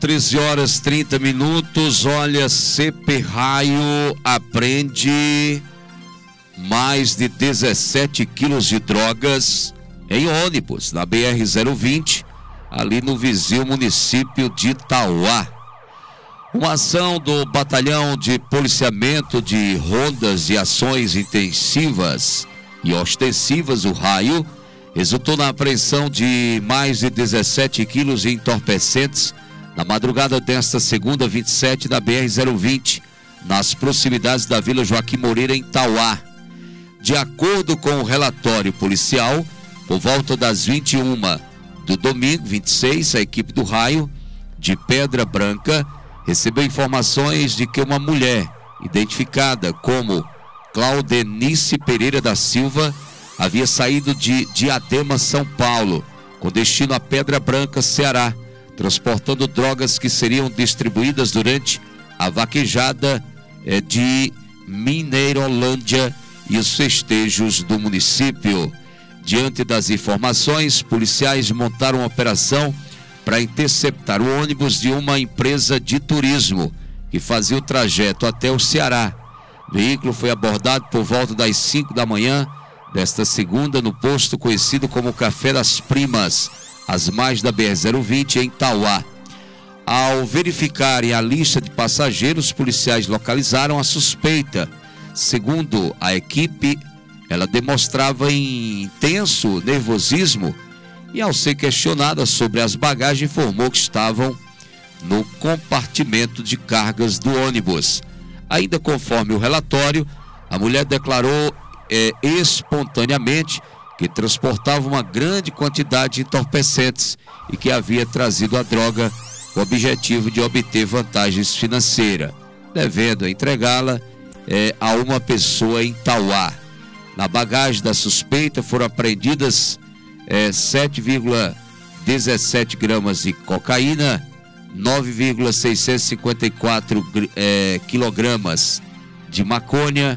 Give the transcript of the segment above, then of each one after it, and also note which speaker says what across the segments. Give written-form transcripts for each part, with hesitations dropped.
Speaker 1: 13 horas 30 minutos. Olha, CP Raio apreende mais de 17 quilos de drogas em ônibus na BR-020, ali no vizinho município de Itauá. Uma ação do Batalhão de Policiamento de Rondas e Ações Intensivas e Ostensivas, o Raio, resultou na apreensão de mais de 17 quilos de entorpecentes na madrugada desta segunda, 27, da BR-020, nas proximidades da Vila Joaquim Moreira, em Itauá. De acordo com o relatório policial, por volta das 21 do domingo, 26, a equipe do Raio de Pedra Branca recebeu informações de que uma mulher, identificada como Claudenice Pereira da Silva, havia saído de Diadema, São Paulo, com destino a Pedra Branca, Ceará, transportando drogas que seriam distribuídas durante a vaquejada de Mineirolândia e os festejos do município. Diante das informações, policiais montaram uma operação para interceptar o ônibus de uma empresa de turismo que fazia o trajeto até o Ceará. O veículo foi abordado por volta das 5 da manhã desta segunda no posto conhecido como Café das Primas, às margens da BR-020, em Itauá. Ao verificarem a lista de passageiros, os policiais localizaram a suspeita. Segundo a equipe, ela demonstrava intenso nervosismo e, ao ser questionada sobre as bagagens, informou que estavam no compartimento de cargas do ônibus. Ainda conforme o relatório, a mulher declarou espontaneamente que transportava uma grande quantidade de entorpecentes e que havia trazido a droga com o objetivo de obter vantagens financeiras, devendo entregá-la a uma pessoa em Itauá. Na bagagem da suspeita foram apreendidas 7,17 gramas de cocaína, 9,654 quilogramas de maconha,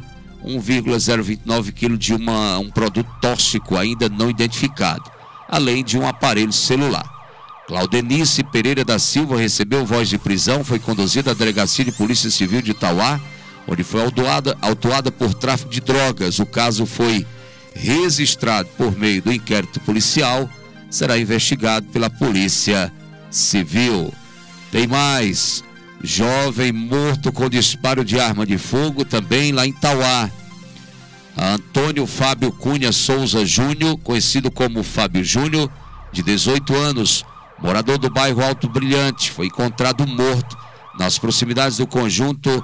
Speaker 1: 1,029 kg de um produto tóxico ainda não identificado, além de um aparelho celular. Claudenice Pereira da Silva recebeu voz de prisão, foi conduzida à Delegacia de Polícia Civil de Itauá, onde foi autuada por tráfico de drogas. O caso foi registrado por meio do inquérito policial, será investigado pela Polícia Civil. Tem mais: jovem morto com disparo de arma de fogo, também lá em Itauá. Antônio Fábio Cunha Souza Júnior, conhecido como Fábio Júnior, de 18 anos, morador do bairro Alto Brilhante, foi encontrado morto nas proximidades do conjunto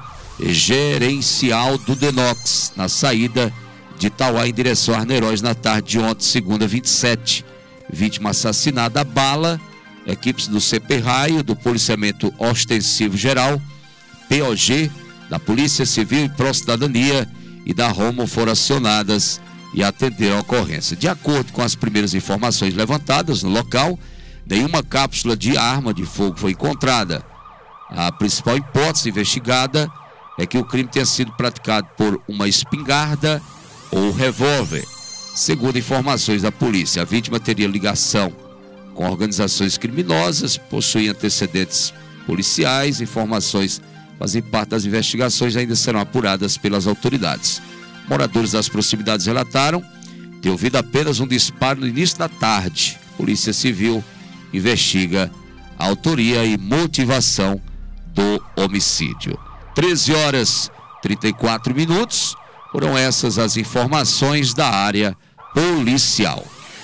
Speaker 1: gerencial do Denox, na saída de Itauá em direção a Arneiroz, na tarde de ontem, segunda, 27. Vítima assassinada a bala. Equipes do CP Raio, do Policiamento Ostensivo Geral, POG, da Polícia Civil e Pró-Cidadania e da Romo foram acionadas e atenderam a ocorrência. De acordo com as primeiras informações levantadas no local, nenhuma cápsula de arma de fogo foi encontrada. A principal hipótese investigada é que o crime tenha sido praticado por uma espingarda ou revólver. Segundo informações da polícia, a vítima teria ligação com organizações criminosas, possuía antecedentes policiais. Informações fazem parte das investigações, ainda serão apuradas pelas autoridades. Moradores das proximidades relataram ter ouvido apenas um disparo no início da tarde. Polícia Civil investiga a autoria e motivação do homicídio. 13 horas 34 minutos. Foram essas as informações da área policial.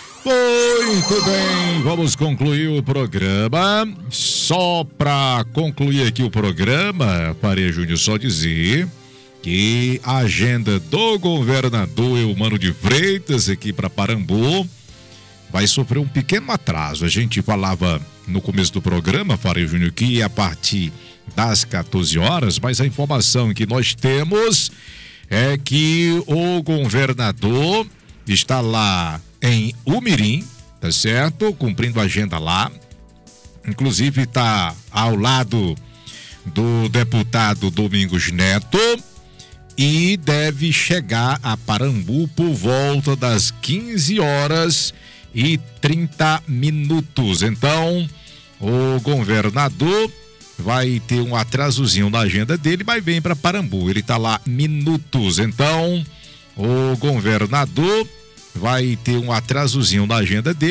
Speaker 2: Muito bem, vamos concluir o programa. Só para concluir aqui o programa, Faria Júnior, só dizer que a agenda do governador Eumano de Freitas aqui para Parambu vai sofrer um pequeno atraso. A gente falava no começo do programa, Faria Júnior, que ia a partir das 14 horas, mas a informação que nós temos é que o governador está lá em Umirim, tá certo? Cumprindo a agenda lá. Inclusive está ao lado do deputado Domingos Neto e deve chegar a Parambu por volta das 15 horas e 30 minutos. Então, o governador vai ter um atrasozinho na agenda dele, mas vem para Parambu. Ele tá lá minutos. Então, o governador vai ter um atrasozinho na agenda dele.